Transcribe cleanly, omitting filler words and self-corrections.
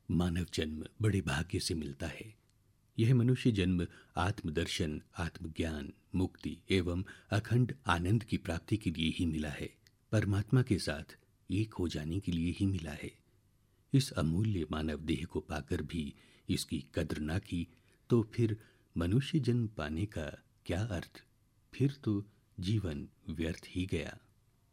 मानव जन्म बड़े भाग्य से मिलता है। यह मनुष्य जन्म आत्मदर्शन, आत्मज्ञान, मुक्ति एवं अखंड आनंद की प्राप्ति के लिए ही मिला है। परमात्मा के साथ एक हो जाने के लिए ही मिला है। इस अमूल्य मानव देह को पाकर भी इसकी कद्र ना की तो फिर मनुष्य जन्म पाने का क्या अर्थ? फिर तो जीवन व्यर्थ ही गया।